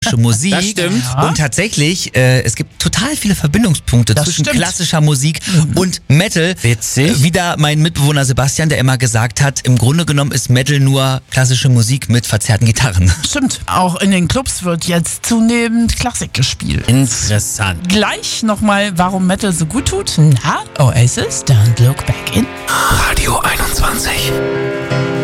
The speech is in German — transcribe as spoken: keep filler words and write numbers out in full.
klassische Musik. Das stimmt. Ja. Und tatsächlich, äh, es gibt total viele Verbindungspunkte das zwischen stimmt. klassischer Musik mhm. und Metal. Witzig. Wieder mein Mitbewohner Sebastian, der immer gesagt hat, im Grunde genommen ist Metal nur klassische Musik mit verzerrten Gitarren. Stimmt. Auch in den Clubs wird jetzt zunehmend Klassik gespielt. Interessant. Gleich nochmal, warum Metal so gut tut. Na, Oasis, Don't Look Back In. Radio einundzwanzig.